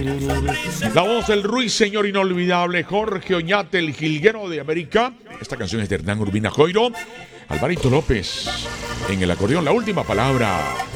La voz del ruiseñor inolvidable Jorge Oñate, el jilguero de América. Esta canción es de Hernán Urbina Joiro. Alvarito López en el acordeón. La última palabra.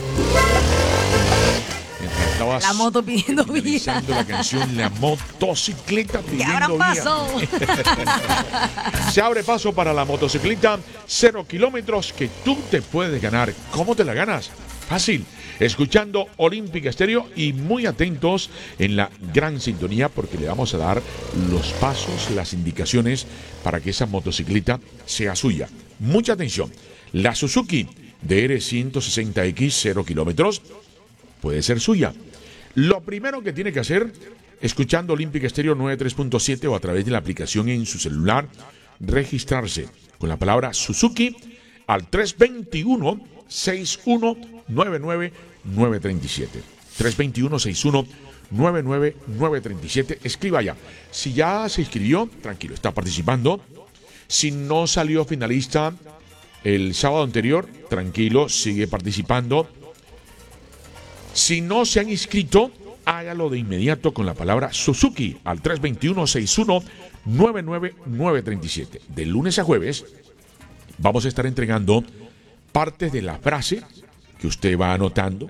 La moto pidiendo vida. La canción La motocicleta pidiendo ¡Que abran paso! Se abre paso para la motocicleta 0 kilómetros que tú te puedes ganar. ¿Cómo te la ganas? Fácil, escuchando Olímpica Estéreo y muy atentos en la gran sintonía porque le vamos a dar los pasos, las indicaciones para que esa motocicleta sea suya. Mucha atención, la Suzuki DR160X 0 kilómetros puede ser suya. Lo primero que tiene que hacer, escuchando Olímpica Estéreo 93.7 o a través de la aplicación en su celular, registrarse con la palabra Suzuki al 321-6199-937. 321-6199-937. Escriba ya. Si ya se inscribió, tranquilo, está participando. Si no salió finalista el sábado anterior, tranquilo, sigue participando. Si no se han inscrito, hágalo de inmediato con la palabra Suzuki al 321-6199-937. De lunes a jueves vamos a estar entregando partes de la frase que usted va anotando,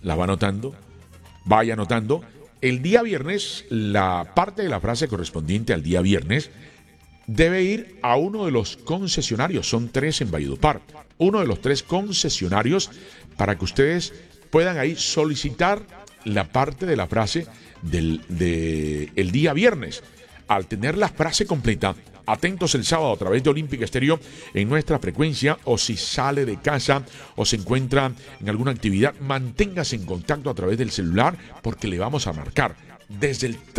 vaya anotando. El día viernes, la parte de la frase correspondiente al día viernes debe ir a uno de los concesionarios, son 3 en Valledupar, uno de los 3 concesionarios para que ustedes puedan ahí solicitar la parte de la frase del día viernes. Al tener la frase completa, atentos el sábado a través de Olímpica Estéreo en nuestra frecuencia, o si sale de casa o se encuentra en alguna actividad, manténgase en contacto a través del celular porque le vamos a marcar desde el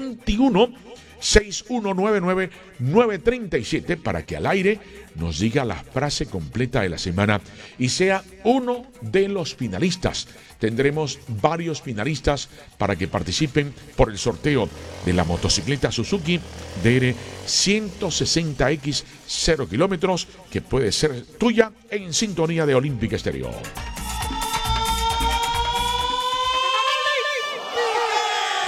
321-6199-937 para que al aire nos diga la frase completa de la semana y sea uno de los finalistas. Tendremos varios finalistas para que participen por el sorteo de la motocicleta Suzuki DR 160X 0 kilómetros que puede ser tuya en sintonía de Olímpica Estéreo.